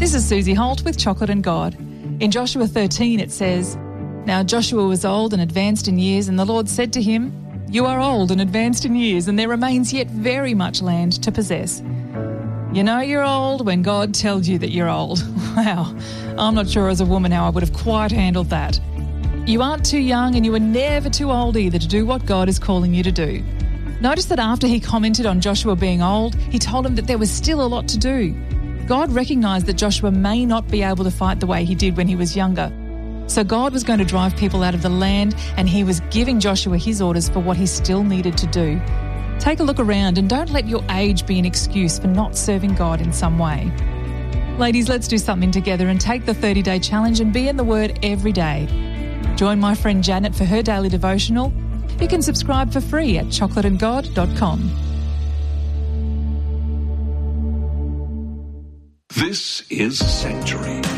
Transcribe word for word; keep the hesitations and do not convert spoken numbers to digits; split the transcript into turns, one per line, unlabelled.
This is Susie Holt with Chocolate and God. In Joshua thirteen it says, "Now Joshua was old and advanced in years, and the Lord said to him, 'You are old and advanced in years, and there remains yet very much land to possess.'" You know you're old when God tells you that you're old. Wow, I'm not sure as a woman how I would have quite handled that. You aren't too young, and you are never too old either to do what God is calling you to do. Notice that after he commented on Joshua being old, he told him that there was still a lot to do. God recognised that Joshua may not be able to fight the way he did when he was younger. So God was going to drive people out of the land, and he was giving Joshua his orders for what he still needed to do. Take a look around and don't let your age be an excuse for not serving God in some way. Ladies, let's do something together and take the thirty-day challenge and be in the Word every day. Join my friend Janet for her daily devotional. You can subscribe for free at chocolate and god dot com.
This is Sanctuary.